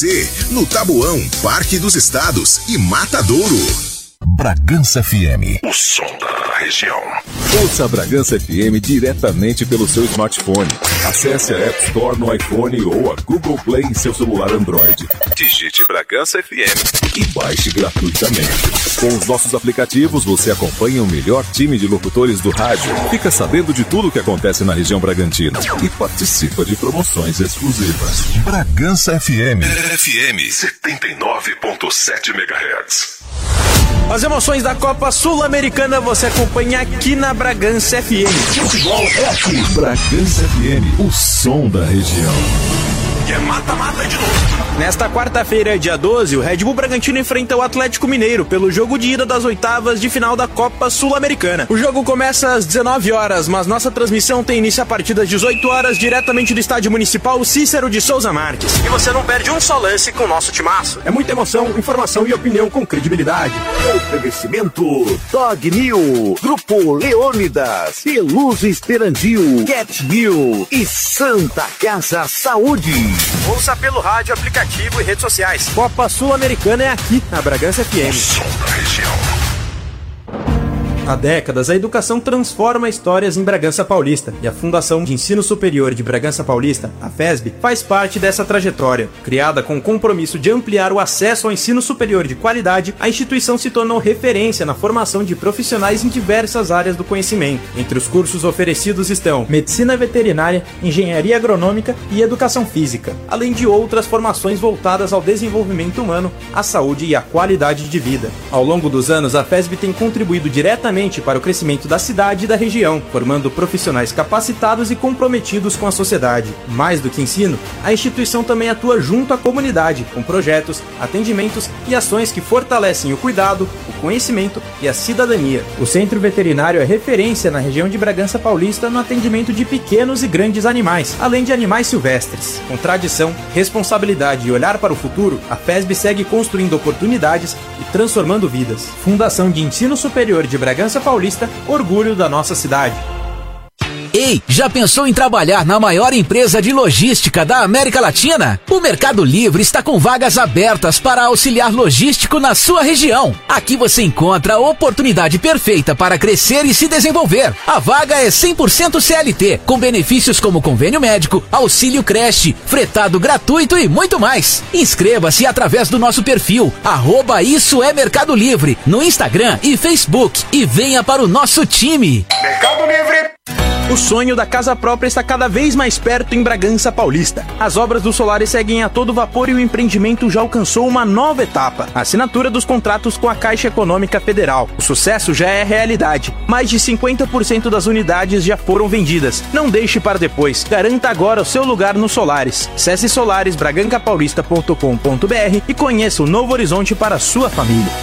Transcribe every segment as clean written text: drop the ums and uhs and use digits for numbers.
No Tabuão, Parque dos Estados e Matadouro. Bragança FM. O som da região. Ouça a Bragança FM diretamente pelo seu smartphone. Acesse a App Store no iPhone ou a Google Play em seu celular Android. Digite Bragança FM e baixe gratuitamente. Com os nossos aplicativos, você acompanha o melhor time de locutores do rádio, fica sabendo de tudo o que acontece na região Bragantina e participa de promoções exclusivas. Bragança FM. FM 79.7 MHz. As emoções da Copa Sul-Americana você acompanha aqui na Bragança FM. Futebol é aqui. Bragança FM, o som da região. E é mata-mata de novo. Nesta quarta-feira, dia 12, o Red Bull Bragantino enfrenta o Atlético Mineiro pelo jogo de ida das oitavas de final da Copa Sul-Americana. O jogo começa às 19 horas, mas nossa transmissão tem início a partir das 18 horas, diretamente do Estádio Municipal Cícero de Souza Marques. E você não perde um só lance com o nosso timaço. É muita emoção, informação e opinião com credibilidade. Oferecimento Dog New, Grupo Leônidas, Peluz Esperandil, Cat New e Santa Casa Saúde. Ouça pelo rádio, aplicativo e redes sociais. Copa Sul-Americana é aqui, na Bragança FM. Som da região. Há décadas, a educação transforma histórias em Bragança Paulista e a Fundação de Ensino Superior de Bragança Paulista, a FESB, faz parte dessa trajetória. Criada com o compromisso de ampliar o acesso ao ensino superior de qualidade, a instituição se tornou referência na formação de profissionais em diversas áreas do conhecimento. Entre os cursos oferecidos estão Medicina Veterinária, Engenharia Agronômica e Educação Física, além de outras formações voltadas ao desenvolvimento humano, à saúde e à qualidade de vida. Ao longo dos anos, a FESB tem contribuído diretamente para o crescimento da cidade e da região, formando profissionais capacitados e comprometidos com a sociedade. Mais do que ensino, a instituição também atua junto à comunidade, com projetos, atendimentos e ações que fortalecem o cuidado, o conhecimento e a cidadania. O Centro Veterinário é referência na região de Bragança Paulista no atendimento de pequenos e grandes animais, além de animais silvestres. Com tradição, responsabilidade e olhar para o futuro, a FESB segue construindo oportunidades e transformando vidas. Fundação de Ensino Superior de Bragança Paulista, orgulho da nossa cidade. Ei, já pensou em trabalhar na maior empresa de logística da América Latina? O Mercado Livre está com vagas abertas para auxiliar logístico na sua região. Aqui você encontra a oportunidade perfeita para crescer e se desenvolver. A vaga é 100% CLT, com benefícios como convênio médico, auxílio creche, fretado gratuito e muito mais. Inscreva-se através do nosso perfil, @IssoEMercado Livre, no Instagram e Facebook, e venha para o nosso time. Mercado Livre. O sonho da casa própria está cada vez mais perto em Bragança Paulista. As obras do Solaris seguem a todo vapor e o empreendimento já alcançou uma nova etapa: a assinatura dos contratos com a Caixa Econômica Federal. O sucesso já é realidade. Mais de 50% das unidades já foram vendidas. Não deixe para depois. Garanta agora o seu lugar no Solaris. Acesse solarisbragancapaulista.com.br e conheça o novo horizonte para a sua família.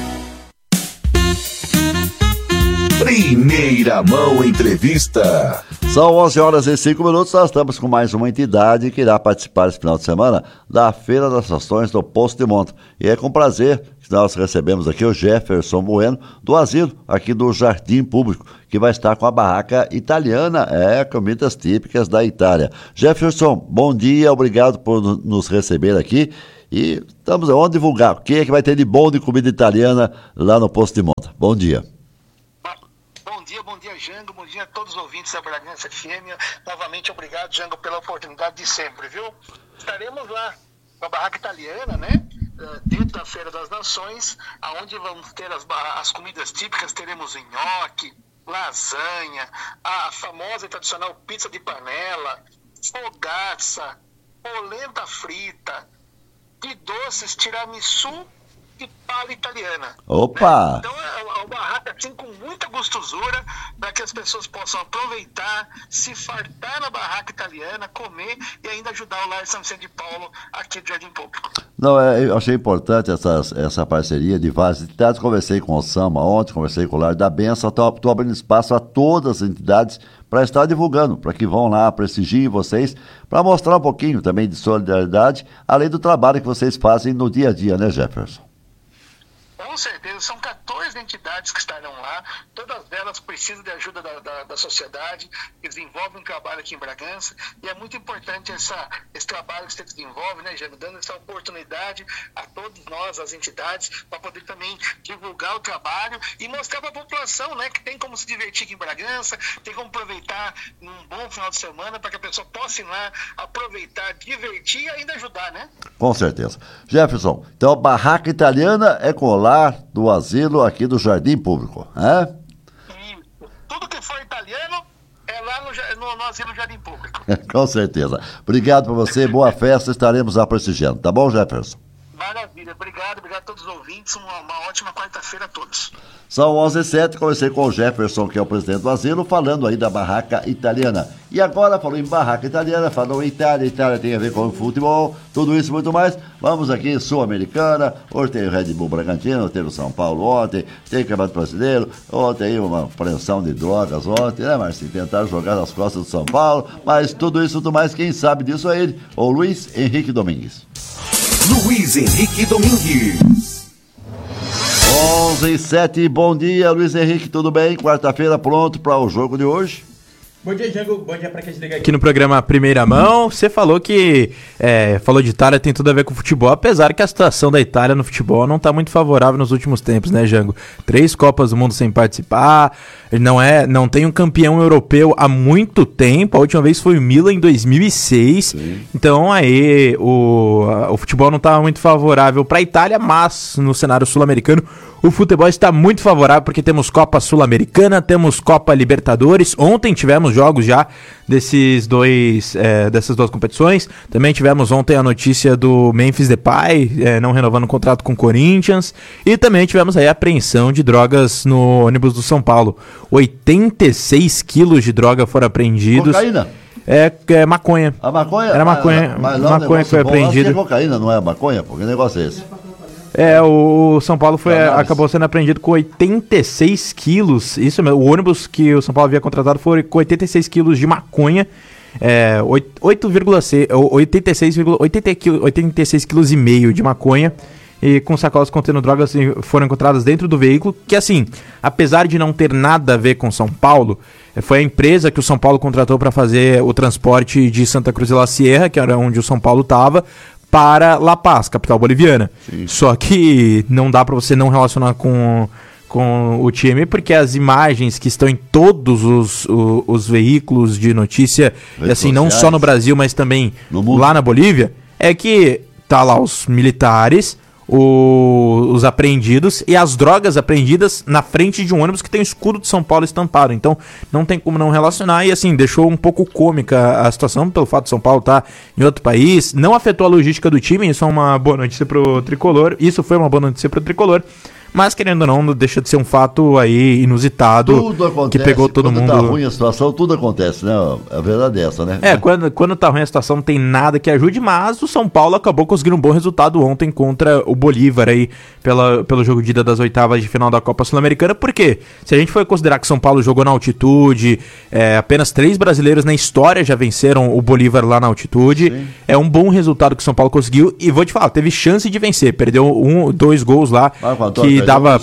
Primeira Mão Entrevista. São 11 horas e 5 minutos, nós estamos com mais uma entidade que irá participar esse final de semana da Feira das Ações do Poço de Monte. E é com prazer que nós recebemos aqui o Jefferson Bueno, do asilo, aqui do Jardim Público, que vai estar com a barraca italiana, comidas típicas da Itália. Jefferson, bom dia, obrigado por nos receber aqui. E vamos divulgar o que é que vai ter de bom de comida italiana lá no Poço de Monte. Bom dia. Bom dia, Jango, bom dia a todos os ouvintes da Bragança FM. Novamente, obrigado, Jango, pela oportunidade de sempre, viu? Estaremos lá com a barraca italiana, né? Dentro da Feira das Nações, onde vamos ter as comidas típicas. Teremos nhoque, lasanha, a famosa e tradicional pizza de panela, fogaça, polenta frita, de doces, tiramisu e palha italiana. Opa! Né? Então é uma barraca assim com muita gostosura, para que as pessoas possam aproveitar, se fartar na barraca italiana, comer e ainda ajudar o Lar São Vicente de Paulo aqui do Jardim Público. Não, eu achei importante essa parceria de várias entidades. Conversei com o Samba ontem, conversei com o Lar da Benção, estou abrindo espaço a todas as entidades para estar divulgando, para que vão lá, prestigiem vocês, para mostrar um pouquinho também de solidariedade, além do trabalho que vocês fazem no dia a dia, né, Jefferson? Com certeza, são 14 14 entidades que estarão lá, todas elas precisam de ajuda da sociedade, que desenvolvem um trabalho aqui em Bragança, e é muito importante esse trabalho que você desenvolve, né, Jânio, dando essa oportunidade a todos nós, as entidades, para poder também divulgar o trabalho e mostrar para a população, né, que tem como se divertir aqui em Bragança, tem como aproveitar num bom final de semana, para que a pessoa possa ir lá, aproveitar, divertir e ainda ajudar, né? Com certeza. Jefferson, então a barraca italiana é com o lar do asilo aqui do Jardim Público, né? Isso. Tudo que for italiano é lá no asilo Jardim Público. Com certeza. Obrigado por você, boa festa, estaremos lá prestigiando, tá bom, Jefferson? Maravilha, obrigado a todos os ouvintes, uma ótima quarta-feira a todos. São 11h07, conversei com o Jefferson, que é o presidente do asilo, falando aí da barraca italiana. E agora, falou em barraca italiana, falou em Itália tem a ver com o futebol, tudo isso e muito mais. Vamos aqui, Sul-Americana, hoje tem o Red Bull Bragantino, teve o São Paulo ontem, tem o Campeonato Brasileiro, ontem aí uma apreensão de drogas ontem, né, Marcinho? Tentaram jogar nas costas do São Paulo, mas tudo isso e tudo mais, quem sabe disso é ele, o Luiz Henrique Domingues. Luiz Henrique Domingues. 11h07, bom dia, Luiz Henrique, tudo bem? Quarta-feira pronto para o jogo de hoje? Bom dia, Django. Bom dia pra quem se liga aqui no programa Primeira Mão. Você falou que falou de Itália, tem tudo a ver com futebol, apesar que a situação da Itália no futebol não tá muito favorável nos últimos tempos, né, Django? 3 Copas do Mundo sem participar, não tem um campeão europeu há muito tempo, a última vez foi o Milan em 2006. Sim. Então aí o futebol não tá muito favorável pra Itália, mas no cenário sul-americano o futebol está muito favorável porque temos Copa Sul-Americana, temos Copa Libertadores. Ontem tivemos jogos já dessas duas competições. Também tivemos ontem a notícia do Memphis Depay não renovando o contrato com o Corinthians. E também tivemos aí a apreensão de drogas no ônibus do São Paulo. 86 quilos de droga foram apreendidos. Cocaína? É maconha. A maconha? Era maconha. Maconha que foi apreendida. É cocaína, não é maconha? Pô, que negócio é esse? O São Paulo acabou sendo apreendido com 86 quilos, isso mesmo, o ônibus que o São Paulo havia contratado foi com 86 quilos de maconha, 86 quilos e meio de maconha, e com sacolas contendo drogas foram encontradas dentro do veículo, que assim, apesar de não ter nada a ver com São Paulo, foi a empresa que o São Paulo contratou para fazer o transporte de Santa Cruz de la Sierra, que era onde o São Paulo estava, para La Paz, capital boliviana. Sim. Só que não dá para você não relacionar com o time, porque as imagens que estão em todos os veículos de notícia, e assim, não só no Brasil, mas também lá na Bolívia, é que tá lá os militares, os apreendidos e as drogas apreendidas na frente de um ônibus que tem o escudo de São Paulo estampado. Então não tem como não relacionar, e assim, deixou um pouco cômica a situação pelo fato de São Paulo estar em outro país. Não afetou a logística do time, isso é uma boa notícia pro Tricolor. Isso foi uma boa notícia pro Tricolor. Mas, querendo ou não, deixa de ser um fato aí inusitado. Tudo acontece, que pegou todo mundo. Quando tá ruim a situação, tudo acontece, né? A verdade é essa, né? Quando tá ruim a situação, não tem nada que ajude, mas o São Paulo acabou conseguindo um bom resultado ontem contra o Bolívar aí, pelo jogo de ida das oitavas de final da Copa Sul-Americana. Por quê? Se a gente for considerar que São Paulo jogou na altitude, apenas 3 brasileiros na história já venceram o Bolívar lá na altitude. Sim. É um bom resultado que o São Paulo conseguiu, e vou te falar, teve chance de vencer, perdeu 2 gols lá, que dava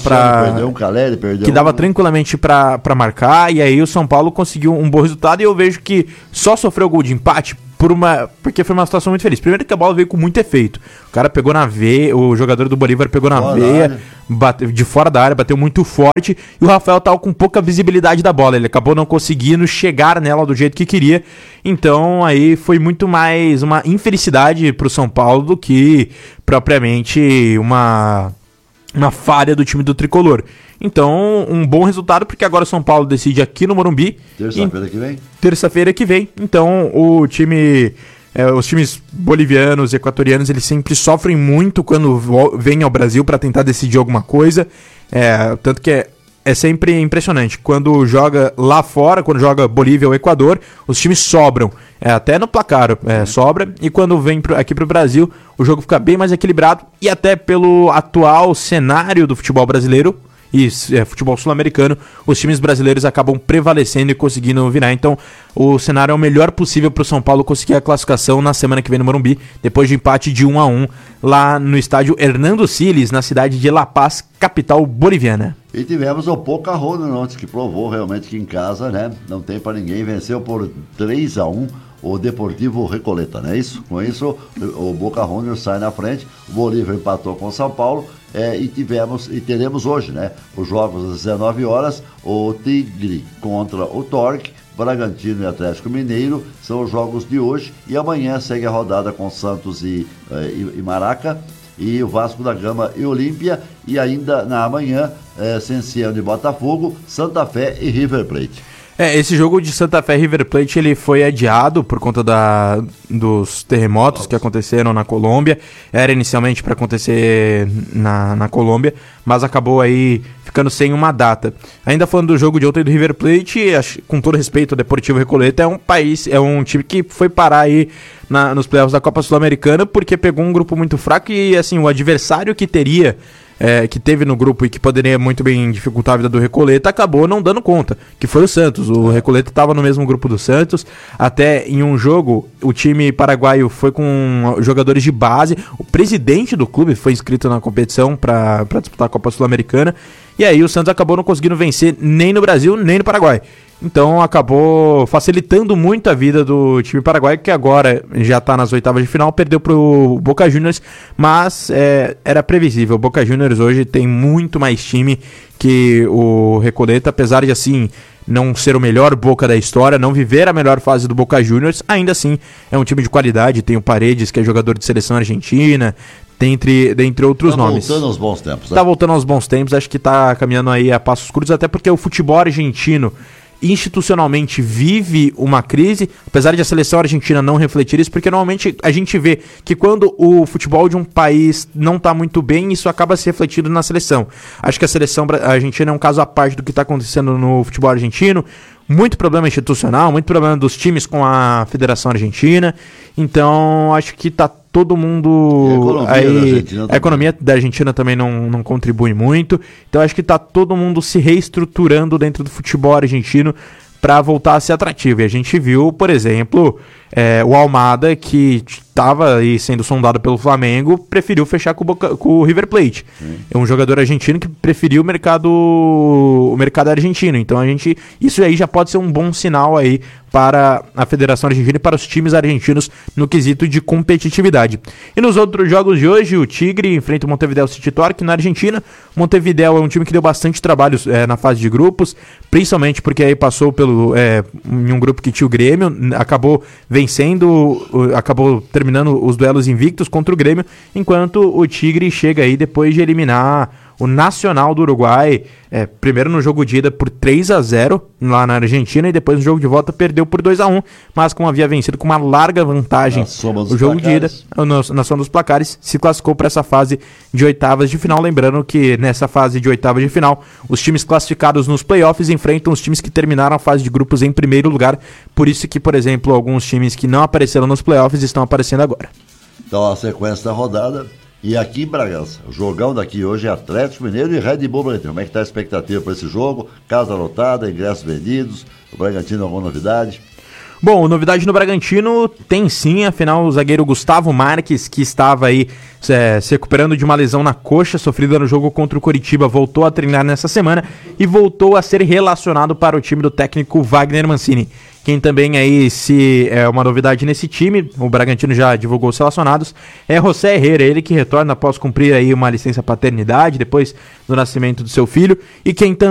dava tranquilamente pra marcar, e aí o São Paulo conseguiu um bom resultado, e eu vejo que só sofreu gol de empate porque foi uma situação muito feliz. Primeiro que a bola veio com muito efeito. O cara pegou na veia, o jogador do Bolívar pegou na veia, de fora da área, bateu muito forte, e o Rafael tava com pouca visibilidade da bola. Ele acabou não conseguindo chegar nela do jeito que queria. Então aí foi muito mais uma infelicidade pro São Paulo do que propriamente uma falha do time do Tricolor. Então, um bom resultado, porque agora o São Paulo decide aqui no Morumbi. Terça-feira que vem. Então, os times bolivianos e equatorianos, eles sempre sofrem muito quando vêm ao Brasil para tentar decidir alguma coisa. Tanto que é sempre impressionante. Quando joga lá fora, quando joga Bolívia ou Equador, os times sobram. Até no placar sobra. E quando vem aqui pro Brasil, o jogo fica bem mais equilibrado. E até pelo atual cenário do futebol brasileiro, e futebol sul-americano, os times brasileiros acabam prevalecendo e conseguindo virar. Então o cenário é o melhor possível para o São Paulo conseguir a classificação na semana que vem no Morumbi, depois de empate de 1-1 lá no estádio Hernando Siles, na cidade de La Paz, capital boliviana. E tivemos o Boca Juniors, que provou realmente que em casa, né, não tem para ninguém, venceu por 3-1 o Deportivo Recoleta, não é isso? Com isso, o Boca Juniors sai na frente, o Bolívar empatou com o São Paulo, e teremos hoje, né, os jogos às 19 horas, o Tigre contra o Torque, Bragantino e Atlético Mineiro são os jogos de hoje, e amanhã segue a rodada com Santos e Maraca, e o Vasco da Gama e Olímpia, e ainda na manhã, Cienciano e Botafogo, Santa Fé e River Plate. Esse jogo de Santa Fé e River Plate ele foi adiado por conta dos terremotos que aconteceram na Colômbia. Era inicialmente para acontecer na Colômbia, mas acabou aí ficando sem uma data. Ainda falando do jogo de ontem do River Plate, com todo respeito ao Deportivo Recoleta, é um time que foi parar aí nos playoffs da Copa Sul-Americana porque pegou um grupo muito fraco e assim, o adversário que teve no grupo e que poderia muito bem dificultar a vida do Recoleta, acabou não dando conta, que foi o Santos. O Recoleta estava no mesmo grupo do Santos, até em um jogo, o time paraguaio foi com jogadores de base, o presidente do clube foi inscrito na competição para disputar a Copa Sul-Americana, e aí o Santos acabou não conseguindo vencer nem no Brasil, nem no Paraguai. Então acabou facilitando muito a vida do time paraguaio, que agora já está nas oitavas de final, perdeu para o Boca Juniors, mas era previsível. O Boca Juniors hoje tem muito mais time que o Recoleta, apesar de assim não ser o melhor Boca da história, não viver a melhor fase do Boca Juniors, ainda assim é um time de qualidade. Tem o Paredes, que é jogador de seleção argentina, dentre outros nomes. Tá voltando aos bons tempos, né? Tá voltando aos bons tempos, acho que tá caminhando aí a passos curtos, até porque o futebol argentino institucionalmente vive uma crise, apesar de a seleção argentina não refletir isso, porque normalmente a gente vê que quando o futebol de um país não está muito bem, isso acaba se refletindo na seleção. Acho que a seleção argentina é um caso à parte do que está acontecendo no futebol argentino, muito problema institucional, muito problema dos times com a Federação Argentina, então acho que tá todo mundo a economia da Argentina também não contribui muito, então acho que tá todo mundo se reestruturando dentro do futebol argentino para voltar a ser atrativo. E a gente viu, por exemplo, o Almada, que estava aí sendo sondado pelo Flamengo, preferiu fechar com o River Plate. É um jogador argentino que preferiu o mercado argentino. Então isso aí já pode ser um bom sinal aí para a Federação Argentina e para os times argentinos no quesito de competitividade. E nos outros jogos de hoje, o Tigre enfrenta o Montevideo City Torque na Argentina. Montevideo é um time que deu bastante trabalho na fase de grupos, principalmente porque aí passou em um grupo que tinha o Grêmio, acabou vencendo, acabou terminando os duelos invictos contra o Grêmio, enquanto o Tigre chega aí depois de eliminar o Nacional do Uruguai, primeiro no jogo de ida por 3-0 lá na Argentina, e depois no jogo de volta perdeu por 2-1, mas como havia vencido com uma larga vantagem o jogo de ida, na soma dos placares, se classificou para essa fase de oitavas de final. Lembrando que nessa fase de oitavas de final, os times classificados nos playoffs enfrentam os times que terminaram a fase de grupos em primeiro lugar, por isso que, por exemplo, alguns times que não apareceram nos playoffs estão aparecendo agora. Então a sequência da rodada. E aqui em Bragança, o jogão daqui hoje é Atlético Mineiro e Red Bull Bragantino. Como é que está a expectativa para esse jogo? Casa lotada, ingressos vendidos, o Bragantino alguma novidade? Bom, novidade no Bragantino tem sim, afinal o zagueiro Gustavo Marques, que estava aí se recuperando de uma lesão na coxa sofrida no jogo contra o Coritiba, voltou a treinar nessa semana e voltou a ser relacionado para o time do técnico Wagner Mancini. Quem também aí é uma novidade nesse time, o Bragantino já divulgou os relacionados, é José Herrera, ele que retorna após cumprir aí uma licença paternidade depois do nascimento do seu filho, e quem também